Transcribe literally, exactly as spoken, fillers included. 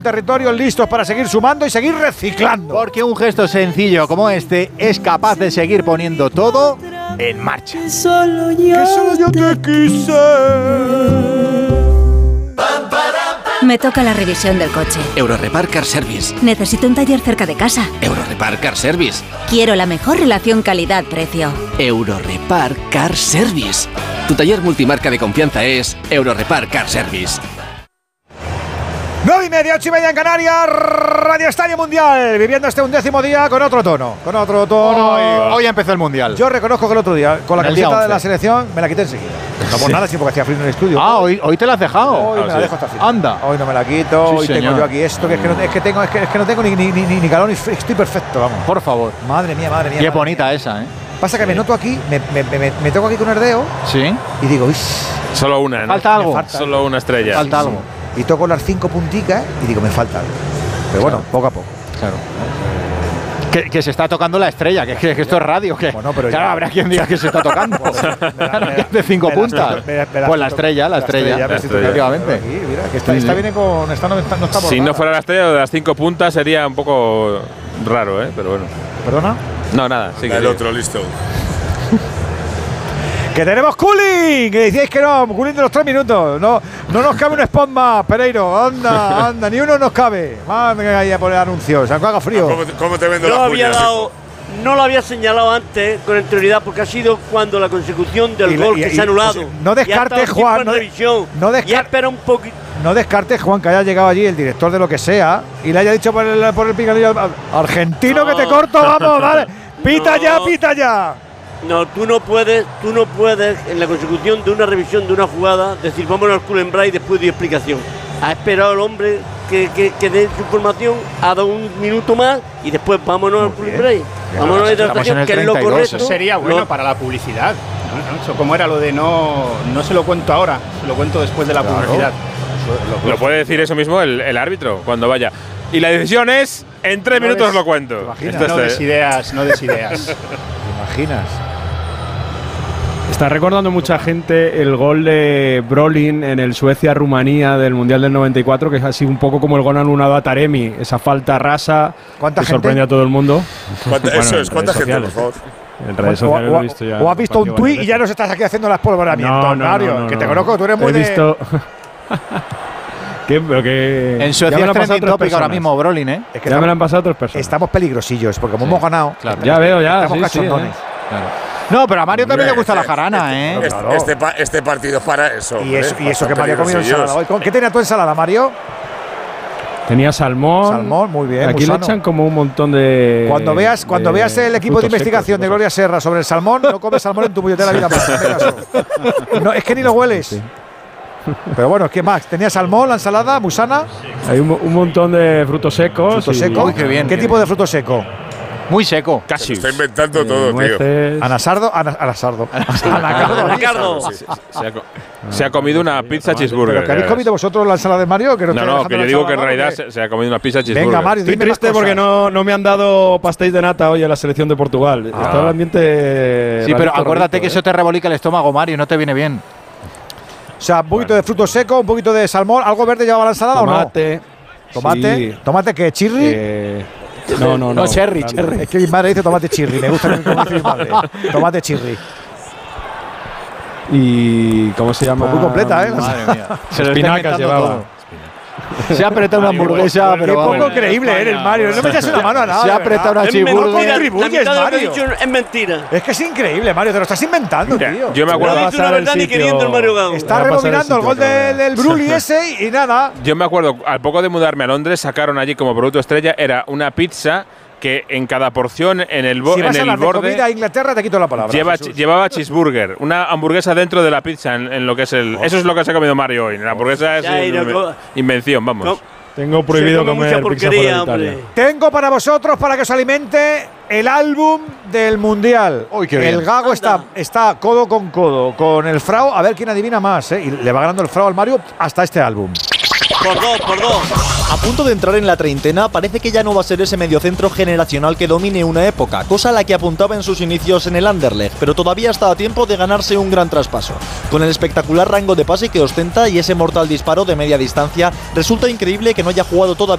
Territorios listos para seguir sumando y seguir reciclando. Porque un gesto sencillo como este es capaz de seguir poniendo todo en marcha. Que solo yo, que solo yo te quise. Me toca la revisión del coche. Eurorepar Car Service. Necesito un taller cerca de casa. Eurorepar Car Service. Quiero la mejor relación calidad-precio. Eurorepar Car Service. Tu taller multimarca de confianza es Eurorepar Car Service. Nueve y media, ocho y media en Canarias, Radio Estadio Mundial, viviendo este undécimo día con otro tono, con otro tono. Hoy, hoy empezó el Mundial. Yo reconozco que el otro día, con la camiseta de la selección, me la quité enseguida. No por nada, sino porque hacía frío en el estudio. Ah, hoy, hoy te la has dejado. Hoy ah, me sí. la dejo hasta el final. Anda. Hoy no me la quito, Sí, hoy señor. tengo yo aquí esto, que es que no, es que tengo, es que, es que no tengo ni, ni, ni, ni calor, ni frío, estoy perfecto, vamos. Por favor. Madre mía, madre mía. Qué madre bonita mía. esa, ¿eh? Pasa que me noto aquí, me, me, me, me, me toco aquí con el dedo Sí. y digo, uy, Solo una, ¿no? Falta algo. falta Solo una estrella. Falta sí, algo. sí. Y toco las cinco punticas y digo, me falta algo. Pero bueno, Claro. poco a poco. Claro. Que, que se está tocando la estrella, que, que, que esto es radio. Que, Bueno, pero claro, ya- habrá quien diga que se está tocando. Claro, que es de cinco me la- puntas. me la- me la- Pues la estrella, la estrella. me La estoy estrella. tocando Efectivamente. aquí, mira, que esta, Sí, esta sí. viene con. Esta no, está, no está Si bordada. no fuera la estrella de las cinco puntas sería un poco raro, ¿eh? Pero bueno. ¿Perdona? No, nada. Sí, que El sí. otro, listo. ¡Que tenemos cooling! Que decíais que no, cooling de los tres minutos. No, no nos cabe un spot más, Pereiro. Anda, anda, ni uno nos cabe. Manda que ahí a poner anuncios, aunque haga frío. ¿Cómo te, cómo te vendo No la había Julia? dado, no lo había señalado antes con anterioridad porque ha sido cuando la consecución del Y la- gol y- que y- se ha anulado. pues, no descartes, Y ha estado Juan, tiempo no en de- revisión. no Y descar- espera un poquito. No descartes, Juan, que haya llegado allí el director de lo que sea y le haya dicho por el, por el picanillo al- argentino No. que te corto, vamos, vale. Pita No. ya, pita ya. No, tú no puedes, tú no puedes en la consecución de una revisión de una jugada decir vámonos al cool and break y después de explicación. Ha esperado el hombre que, que, que dé su información, ha dado un minuto más y después vámonos al cool and break. Vámonos a la estamos en hidratación, el que es lo treinta y dos. correcto. Eso sería bueno Lo- para la publicidad. ¿no? ¿no? Eso, ¿cómo era lo de no, no se lo cuento ahora, se lo cuento después de la Claro. publicidad? Lo puede decir eso mismo el, el árbitro cuando vaya. Y la decisión es, en tres No minutos des- lo cuento. ¿te imaginas? Esto No es- des ideas, no des ideas. ¿Te imaginas? Está recordando mucha gente el gol de Brolin en el Suecia-Rumanía del Mundial del noventa y cuatro, que es así un poco como el gol anulado a Taremi, esa falta rasa ¿Cuánta que gente? sorprende a todo el mundo. ¿Cuánta- Bueno, eso en es, ¿cuánta redes gente, por sociales. favor? En redes O, sociales o- lo he visto ya. o has visto un varias tuit y veces. ya nos estás aquí haciendo el espolvoreamiento, No, no, Mario, no, no, que te no. conozco, tú eres muy He de… visto… ¿Qué? Pero que… En ya Suecia me es lo han pasado trending otras topic ahora personas. mismo, Brolin, ¿eh? Es que Ya me lo han estamos, pasado otras personas. estamos peligrosillos, porque como hemos ganado… Ya veo, ya. Estamos sí, sí, cachondones. eh. No, pero a Mario también Hombre, le gusta la este- jarana, ¿eh? Este, Claro. este, pa- este partido es para eso. Y hombre, eso, y eso que para Mario ha comido peligrosillos. ensalada hoy. ¿Qué tenía tu ensalada, Mario? Tenía salmón. Salmón, muy bien, Aquí muy le sano. echan como un montón de… Cuando veas, cuando de veas el equipo de frutos investigación secos de y Gloria Serra sobre el salmón, no comes salmón en tu puñetera vida más. hazme caso. No, es que ni lo hueles. Pero bueno, ¿qué más? Tenía salmón, la ensalada, musana, cosas. Hay un, un montón de frutos secos. fruto y- seco. Uy, qué bien, ¿Qué qué tipo de fruto seco? Muy seco. Se Casi. lo está inventando y todo, tío. nueces. Anasardo, ana- anasardo. Anacardo. Ricardo. Se ha, co- se ha comido una pizza ¿Pero cheeseburger. que habéis comido vosotros la ensalada de Mario? Que No, estoy no, dejando que la yo digo que en ensalada, realidad porque- se, se ha comido una pizza cheeseburger. Venga, Mario, Estoy dime más triste porque cosas. no, no me han dado pastéis de nata hoy en la selección de Portugal. Ah. Está el ambiente… Sí, pero rarito, acuérdate rarito, que ¿eh? eso te rebolica el estómago, Mario, no te viene bien. O sea, un poquito de fruto seco, un poquito de salmón. ¿Algo verde llevaba la ensalada Tomate. o no? Tomate. Sí. ¿Tomate qué? ¿Chirri? Eh, no, no, no. No, cherry, Claro. cherry. Es que mi madre dice tomate chirri. Me gusta como dice mi madre. Tomate chirri. Y… ¿Cómo se llama? Muy completa, ¿eh? Madre mía. Se lo está Espinacas inventando llevaba. todo. Se ha apretado una hamburguesa, Qué pero poco vamos. creíble eres, Mario. No me echas una mano a nada. Se ha de apretado verdad. una Es mentira, cheeseburger. ¿Cómo la contribuyes, mitad de lo que he Mario? dicho es mentira. Es que es increíble, Mario. Te lo estás inventando, Mira, tío. yo me No acuerdo, he dicho una pasar el verdad ni sitio. queriendo el Mario Gago. Está Voy a pasar rebobinando el el gol sitio del, otra del Bruli ese y nada. yo me acuerdo, al poco de mudarme a Londres, sacaron allí como producto estrella, era una pizza que en cada porción, en el, bo- Si en vas a el hablar de borde, comida a Inglaterra, te quito la palabra. lleva, Jesús. llevaba cheeseburger, una hamburguesa dentro de la pizza, en, en lo que es el… Eso es lo que se ha comido Mario hoy. La hamburguesa es Ya, y no inve- co- invención, vamos. No, Tengo prohibido se come comer mucha pizza porquería, fuera de Italia. hombre. Tengo para vosotros, para que os alimente, el álbum del Mundial. Uy, qué el bien. Gago está, está codo con codo con el Frau. A ver quién adivina más, ¿eh? Y le va ganando el Frau al Mario hasta este álbum. Por dos, por dos. A punto de entrar en la treintena, parece que ya no va a ser ese mediocentro generacional que domine una época, cosa a la que apuntaba en sus inicios en el Anderlecht, pero todavía está a tiempo de ganarse un gran traspaso. Con el espectacular rango de pase que ostenta y ese mortal disparo de media distancia, resulta increíble que no haya jugado todavía